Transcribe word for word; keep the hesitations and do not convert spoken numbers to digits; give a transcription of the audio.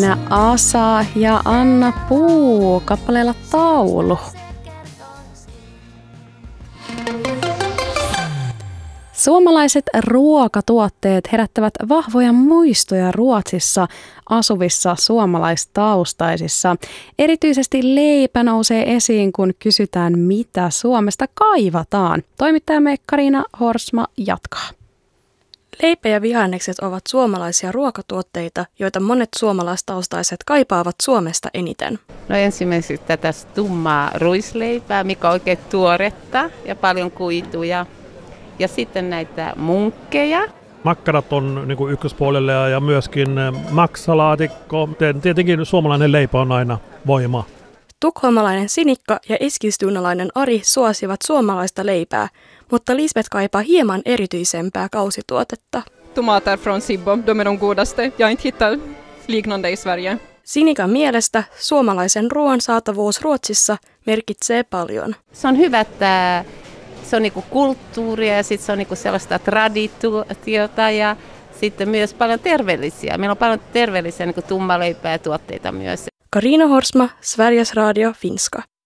Karina Asa ja Anna Puu kappaleella Taulu. Suomalaiset ruokatuotteet herättävät vahvoja muistoja Ruotsissa asuvissa suomalaistaustaisissa. Erityisesti leipä nousee esiin, kun kysytään, mitä Suomesta kaivataan. Toimittajamme Karina Horsma jatkaa. Leipä ja vihannekset ovat suomalaisia ruokatuotteita, joita monet suomalaistaustaiset kaipaavat Suomesta eniten. No ensimmäiseksi tätä tummaa ruisleipää, mikä on oikein tuoretta ja paljon kuituja. Ja sitten näitä munkkeja. Makkarat on niin kuin ykköspuolelle ja myöskin maksalaatikko. Tietenkin suomalainen leipä on aina voima. Tukholmalainen Sinikka ja eskilstuunalainen Ari suosivat suomalaista leipää, mutta Lisbeth kaipaa hieman erityisempää kausituotetta. Tomater från Sibbo, de är de godaste. Jag har inte hittat liknande i Sverige. Sinikan mielestä suomalaisen ruoan saatavuus Ruotsissa merkitsee paljon. Se on hyvä, että se on niinku kulttuuria ja sitten se on niinku sellaista traditiota ja sitten myös paljon terveellisiä. Meillä on paljon terveellisiä niinku tummaleipää ja tuotteita myös. Karina Horsma, Sveriges Radio, Finska.